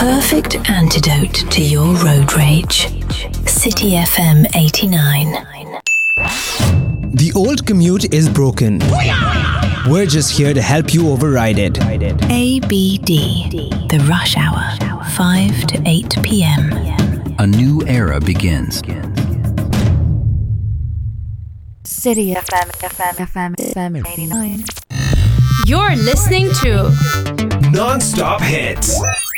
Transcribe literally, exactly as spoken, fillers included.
perfect antidote to your road rage. City F M eighty-nine. The old commute is broken. We're just here to help you override it. A B D, the rush hour, five to eight p.m. A new era begins. City F M, F M, F M, F M eighty-nine. You're listening to Non-stop hits.